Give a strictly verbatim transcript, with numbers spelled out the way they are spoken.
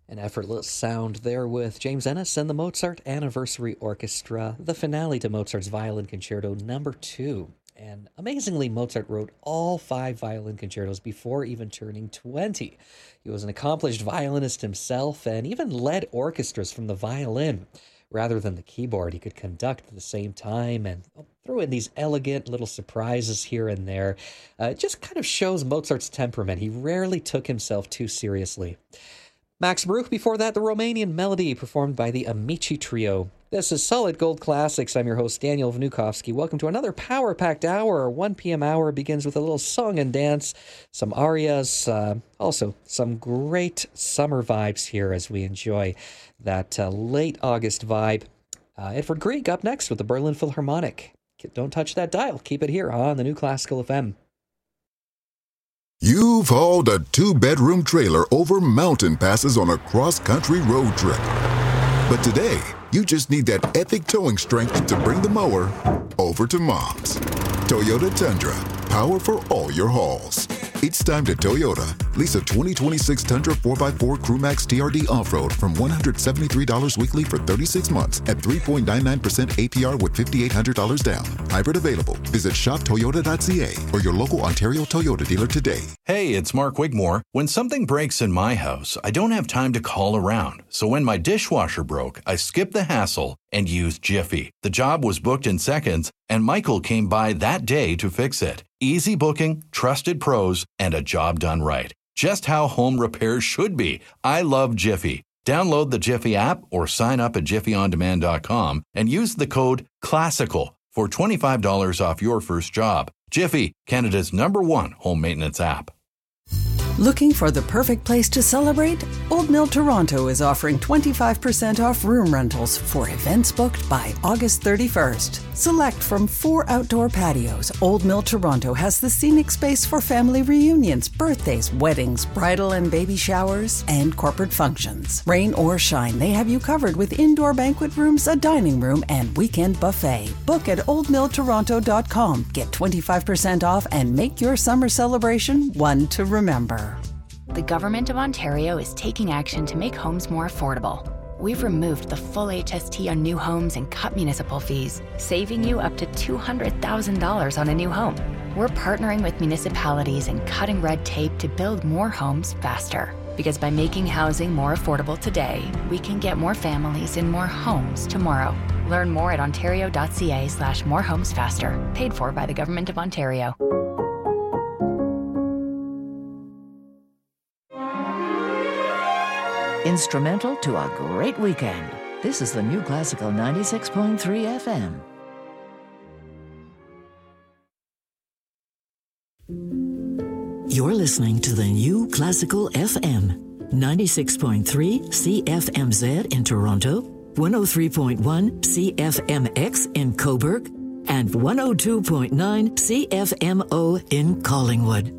An effortless sound there with James Ennis and the Mozart Anniversary Orchestra, the finale to Mozart's Violin Concerto number two. And amazingly, Mozart wrote all five violin concertos before even turning twenty. He was an accomplished violinist himself and even led orchestras from the violin. Rather than the keyboard, he could conduct at the same time and throw in these elegant little surprises here and there. Uh, it just kind of shows Mozart's temperament. He rarely took himself too seriously. Max Bruch, before that, the Romanian Melody, performed by the Amici Trio. This is Solid Gold Classics. I'm your host, Daniel Vnukovsky. Welcome to another power-packed hour. Our one p.m. hour begins with a little song and dance, some arias, uh, also some great summer vibes here as we enjoy that uh, late August vibe. Uh, Edvard Grieg up next with the Berlin Philharmonic. Don't touch that dial. Keep it here on the New Classical F M. You've hauled a two-bedroom trailer over mountain passes on a cross-country road trip. But today, you just need that epic towing strength to bring the mower over to Mom's. Toyota Tundra, power for all your hauls. It's time to Toyota. Lease a twenty twenty-six Tundra four by four CrewMax T R D Off-Road from one hundred seventy-three dollars weekly for thirty-six months at three point nine nine percent A P R with five thousand eight hundred dollars down. Hybrid available. Visit shop toyota dot c a or your local Ontario Toyota dealer today. Hey, it's Mark Wigmore. When something breaks in my house, I don't have time to call around. So when my dishwasher broke, I skipped the hassle and used Jiffy. The job was booked in seconds, and Michael came by that day to fix it. Easy booking, trusted pros, and a job done right. Just how home repairs should be. I love Jiffy. Download the Jiffy app or sign up at jiffy on demand dot com and use the code CLASSICAL for twenty-five dollars off your first job. Jiffy, Canada's number one home maintenance app. Looking for the perfect place to celebrate? Old Mill Toronto is offering twenty-five percent off room rentals for events booked by August thirty-first. Select from four outdoor patios, Old Mill Toronto has the scenic space for family reunions, birthdays, weddings, bridal and baby showers, and corporate functions. Rain or shine, they have you covered with indoor banquet rooms, a dining room, and weekend buffet. Book at old mill toronto dot com. Get twenty-five percent off and make your summer celebration one to remember. The Government of Ontario is taking action to make homes more affordable. We've removed the full H S T on new homes and cut municipal fees, saving you up to two hundred thousand dollars on a new home. We're partnering with municipalities and cutting red tape to build more homes faster. Because by making housing more affordable today, we can get more families in more homes tomorrow. Learn more at ontario dot c a slash more homes faster. Paid for by the Government of Ontario. Instrumental to a great weekend. This is the New Classical ninety-six point three F M. You're listening to the New Classical F M. ninety-six point three C F M Z in Toronto, one oh three point one C F M X in Cobourg, and one oh two point nine C F M O in Collingwood.